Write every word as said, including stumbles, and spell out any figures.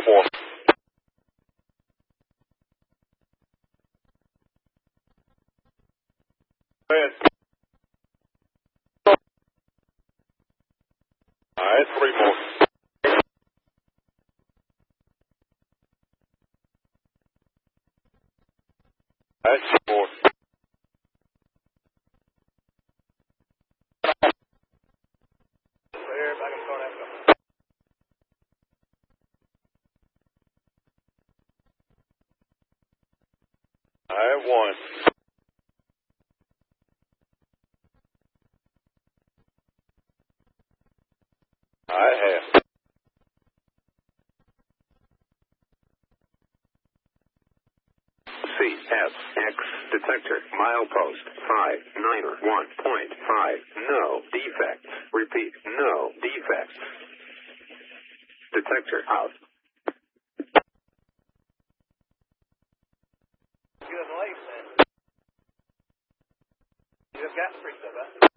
no more. Go ahead. All right, three more. All right, two more. Clear, back and start after. All right, one. All right, half. C S X detector milepost five nine one point five. No defects. Repeat, no defects. Detector out. You have a light, man. You have gas free stuff, huh?